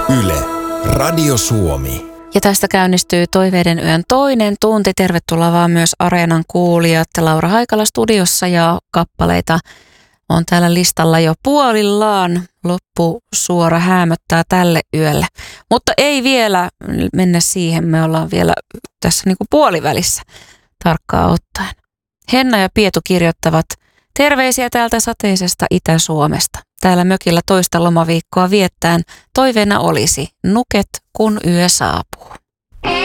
Yle, Radio Suomi. Ja tästä käynnistyy Toiveiden yön toinen tunti. Tervetuloa vaan myös Areenan kuulijat. Laura Haikala studiossa ja kappaleita on täällä listalla jo puolillaan. Loppusuora häämöttää tälle yölle. Mutta ei vielä mennä siihen. Me ollaan vielä tässä niin kuin puolivälissä tarkkaan ottaen. Henna ja Pietu kirjoittavat terveisiä täältä sateisesta Itä-Suomesta. Täällä mökillä toista lomaviikkoa viettäen toiveena olisi nuket, kun yö saapuu.